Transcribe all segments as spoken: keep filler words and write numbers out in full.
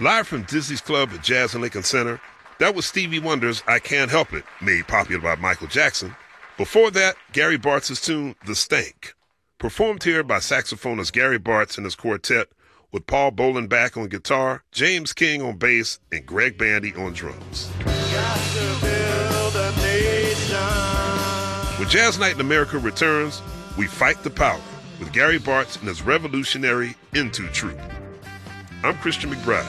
Live from Dizzy's Club at Jazz and Lincoln Center, that was Stevie Wonder's I Can't Help It, made popular by Michael Jackson. Before that, Gary Bartz's tune, The Stank, performed here by saxophonist Gary Bartz and his quartet, with Paul Bolenbach on guitar, James King on bass, and Greg Bandy on drums. When Jazz Night in America returns, we fight the power with Gary Bartz and his revolutionary Into Truth. I'm Christian McBride.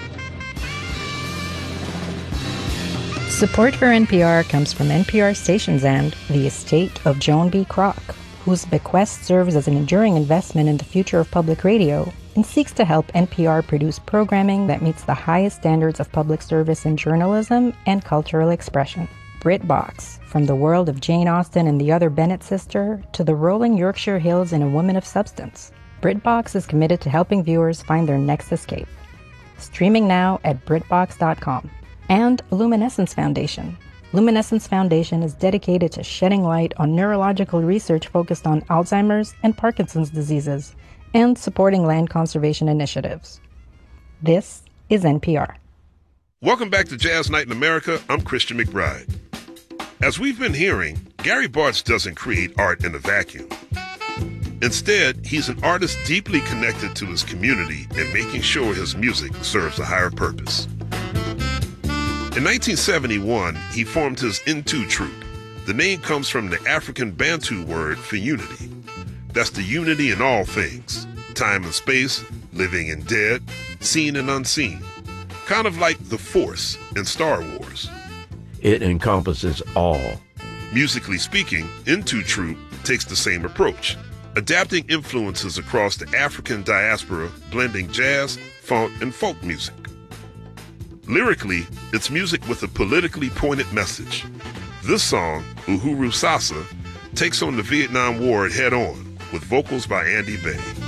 Support for N P R comes from N P R stations and the estate of Joan B. Kroc, whose bequest serves as an enduring investment in the future of public radio and seeks to help N P R produce programming that meets the highest standards of public service in journalism and cultural expression. BritBox, from the world of Jane Austen and the other Bennett sister to the rolling Yorkshire Hills and a woman of substance. BritBox is committed to helping viewers find their next escape. Streaming now at BritBox dot com. And Luminescence Foundation. Luminescence Foundation is dedicated to shedding light on neurological research focused on Alzheimer's and Parkinson's diseases and supporting land conservation initiatives. This is N P R. Welcome back to Jazz Night in America. I'm Christian McBride. As we've been hearing, Gary Bartz doesn't create art in a vacuum. Instead, he's an artist deeply connected to his community and making sure his music serves a higher purpose. In nineteen seventy-one, he formed his Into Troupe. The name comes from the African Bantu word for unity. That's the unity in all things, time and space, living and dead, seen and unseen. Kind of like the Force in Star Wars. It encompasses all. Musically speaking, Into Troupe takes the same approach, adapting influences across the African diaspora, blending jazz, funk, and folk music. Lyrically, it's music with a politically pointed message. This song, Uhuru Sasa, takes on the Vietnam War head-on, with vocals by Andy Bey.